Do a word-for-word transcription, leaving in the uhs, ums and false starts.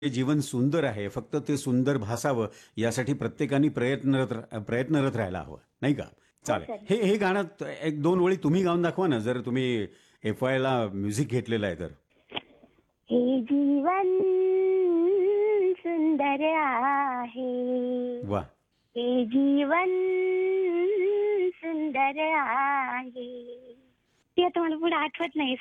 हे जीवन सुंदर आहे, फक्त ते सुंदर भासावं यासाठी प्रत्येकाने प्रयत्नरत प्रयत्नरत राहायला हवं, नाही का? हो चालेल. सर. हे हे गाणं त- एक दोन ओळी तुम्ही गाऊन दाखवा ना, जर तुम्ही एफ आय ला म्युझिक घेतलेलं आहे तर. हे जीवन सुंदर आहे. वा. हे जीवन सुंदर आहे. ते आता मला पुढे आठवत नाही.